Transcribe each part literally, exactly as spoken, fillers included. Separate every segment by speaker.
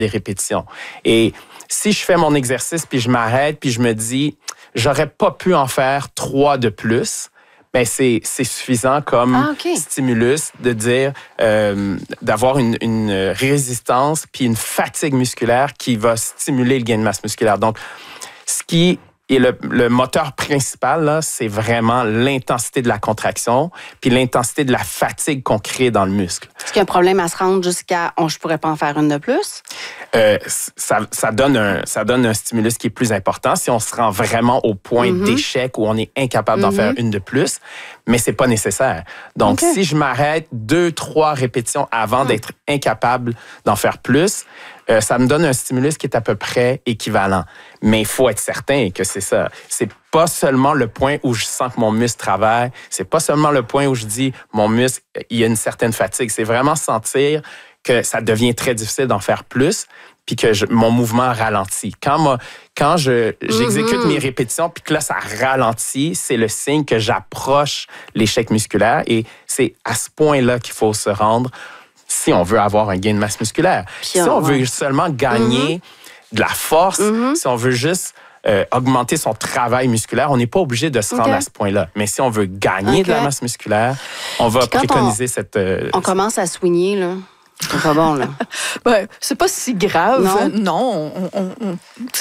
Speaker 1: des répétitions. Et si je fais mon exercice, puis je m'arrête, puis je me dis, j'aurais pas pu en faire trois de plus, ben c'est, c'est suffisant comme
Speaker 2: ah, okay.
Speaker 1: stimulus de dire, euh, d'avoir une, une résistance puis une fatigue musculaire qui va stimuler le gain de masse musculaire. Donc, ce qui est le, le moteur principal, là, c'est vraiment l'intensité de la contraction puis l'intensité de la fatigue qu'on crée dans le muscle.
Speaker 2: Est-ce qu'il y a un problème à se rendre jusqu'à oh, « je pourrais pas en faire une de plus » ?
Speaker 1: Euh, ça, ça, donne un, ça donne un stimulus qui est plus important si on se rend vraiment au point mm-hmm. d'échec où on est incapable mm-hmm. d'en faire une de plus, mais c'est pas nécessaire. Donc, okay. si je m'arrête deux, trois répétitions avant mm. d'être incapable d'en faire plus, euh, ça me donne un stimulus qui est à peu près équivalent. Mais il faut être certain que c'est ça. C'est pas seulement le point où je sens que mon muscle travaille, c'est pas seulement le point où je dis mon muscle, il y a une certaine fatigue. C'est vraiment sentir que ça devient très difficile d'en faire plus, puis que je, mon mouvement ralentit. Quand, moi, quand je, j'exécute mm-hmm. mes répétitions, puis que là, ça ralentit, c'est le signe que j'approche l'échec musculaire. Et c'est à ce point-là qu'il faut se rendre si on veut avoir un gain de masse musculaire. Puis si on ouais. veut seulement gagner mm-hmm. de la force, mm-hmm. si on veut juste euh, augmenter son travail musculaire, on n'est pas obligé de se rendre okay. à ce point-là. Mais si on veut gagner okay. de la masse musculaire, on va préconiser
Speaker 2: on,
Speaker 1: cette... Euh,
Speaker 2: on commence à soigner, là. C'est pas bon, là.
Speaker 3: Ben, c'est pas si grave.
Speaker 2: Non.
Speaker 3: non on, on, on,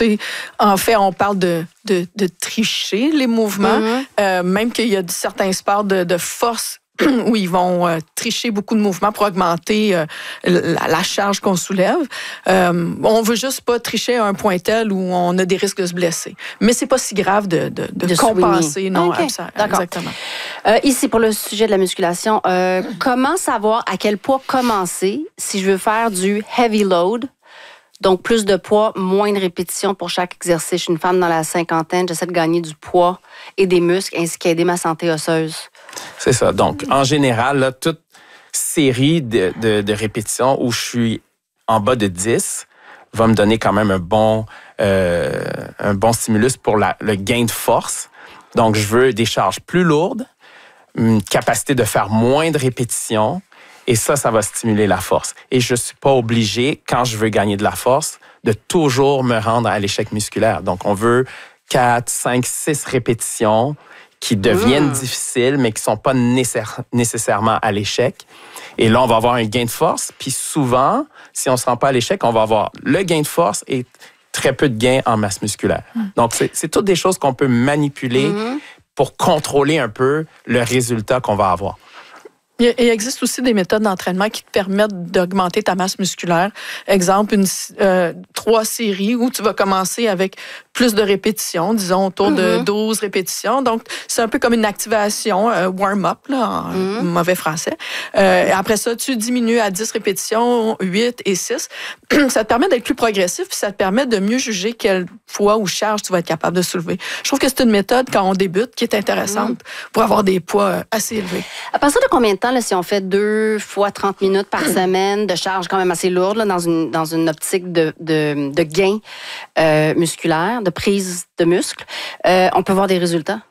Speaker 3: en fait, on parle de, de, de tricher les mouvements. Mm-hmm. Euh, même qu'il y a certains sports de, de force où ils vont euh, tricher beaucoup de mouvements pour augmenter euh, la, la charge qu'on soulève. Euh, on veut juste pas tricher à un point tel où on a des risques de se blesser. Mais c'est pas si grave de, de, de, de compenser.
Speaker 2: Soigner.
Speaker 3: Non,
Speaker 2: okay.
Speaker 3: exactement.
Speaker 2: Euh, ici, pour le sujet de la musculation, euh, comment savoir à quel poids commencer si je veux faire du heavy load? Donc, plus de poids, moins de répétitions pour chaque exercice. Je suis une femme dans la cinquantaine, j'essaie de gagner du poids et des muscles ainsi qu'aider ma santé osseuse.
Speaker 1: C'est ça. Donc, en général, là, toute série de, de, de répétitions où je suis en bas de dix va me donner quand même un bon, euh, un bon stimulus pour la, le gain de force. Donc, je veux des charges plus lourdes, une capacité de faire moins de répétitions, et ça, ça va stimuler la force. Et je ne suis pas obligé, quand je veux gagner de la force, de toujours me rendre à l'échec musculaire. Donc, on veut quatre, cinq, six répétitions qui deviennent mmh. difficiles, mais qui ne sont pas nécessaire, nécessairement à l'échec. Et là, on va avoir un gain de force. Puis souvent, si on ne se rend pas à l'échec, on va avoir le gain de force et très peu de gain en masse musculaire. Mmh. Donc, c'est, c'est toutes des choses qu'on peut manipuler mmh. pour contrôler un peu le résultat qu'on va avoir.
Speaker 3: Il existe aussi des méthodes d'entraînement qui te permettent d'augmenter ta masse musculaire. Exemple, une, euh, trois séries où tu vas commencer avec plus de répétitions, disons autour mm-hmm. de douze répétitions. Donc, c'est un peu comme une activation, euh, warm-up, là, en mm-hmm. mauvais français. Euh, après ça, tu diminues à dix répétitions, huit et six. Ça te permet d'être plus progressif, puis ça te permet de mieux juger quel poids ou charge tu vas être capable de soulever. Je trouve que c'est une méthode, quand on débute, qui est intéressante mm-hmm. pour avoir des poids assez élevés.
Speaker 2: À partir de combien de temps, là, si on fait deux fois trente minutes par semaine de charge quand même assez lourde, là, dans, une, dans une optique de, de, de gain euh, musculaire, de prise de muscle, euh, on peut voir des résultats?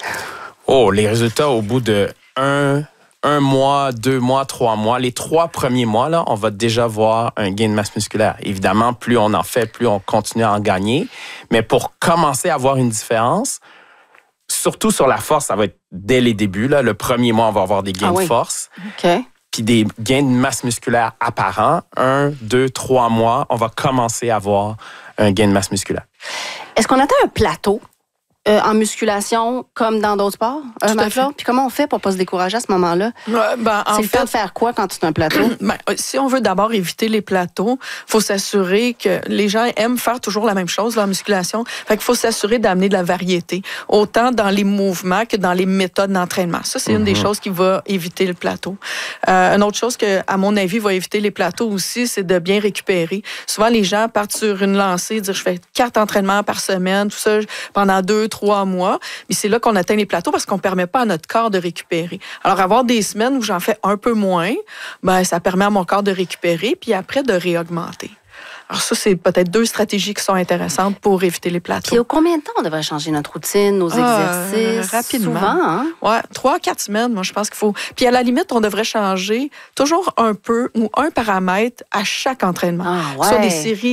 Speaker 1: Oh, les résultats au bout de un, un mois, deux mois, trois mois. Les trois premiers mois, là, on va déjà voir un gain de masse musculaire. Évidemment, plus on en fait, plus on continue à en gagner. Mais pour commencer à voir une différence, surtout sur la force, ça va être dès les débuts. Là. Le premier mois, on va avoir des gains ah oui. de force.
Speaker 2: OK.
Speaker 1: Puis des gains de masse musculaire apparents. Un, deux, trois mois, on va commencer à avoir un gain de masse musculaire.
Speaker 2: Est-ce qu'on atteint un plateau euh, en musculation comme dans d'autres sports? Euh, Tout à fait. Puis comment on fait pour ne pas se décourager à ce moment-là?
Speaker 3: Euh, ben,
Speaker 2: c'est le fait... temps de faire quoi quand c'est un plateau?
Speaker 3: Ben, si on veut d'abord éviter les plateaux, il faut s'assurer que les gens aiment faire toujours la même chose là, en musculation. Fait qu'il faut s'assurer d'amener de la variété, autant dans les mouvements que dans les méthodes d'entraînement. Ça, c'est mm-hmm. une des choses qui va éviter le plateau. Euh, une autre chose que, à mon avis, va éviter les plateaux aussi, c'est de bien récupérer. Souvent, les gens partent sur une lancée, dire je fais quatre entraînements par semaine, tout ça, pendant deux, trois mois. Mais c'est là qu'on atteint les plateaux parce qu'on ne permet pas à notre corps de récupérer. Alors, avoir des semaines où j'en fais un peu moins, ben, ça permet à mon corps de récupérer puis après de réaugmenter. Alors ça, c'est peut-être deux stratégies qui sont intéressantes pour éviter les plateaux.
Speaker 2: Puis au combien de temps on devrait changer notre routine, nos exercices? Euh,
Speaker 3: rapidement.
Speaker 2: Souvent, hein?
Speaker 3: Ouais, trois, quatre semaines, moi, je pense qu'il faut. Puis à la limite, on devrait changer toujours un peu ou un paramètre à chaque entraînement.
Speaker 2: Ah, ouais.
Speaker 3: Soit des séries